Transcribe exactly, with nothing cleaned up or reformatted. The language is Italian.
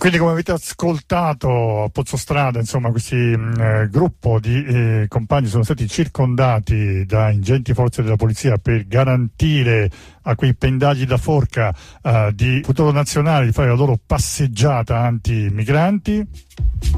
Quindi, come avete ascoltato, a Pozzostrada, insomma, questo eh, gruppo di eh, compagni sono stati circondati da ingenti forze della polizia per garantire a quei pendaggi da forca eh, di Futuro Nazionale di fare la loro passeggiata anti-migranti.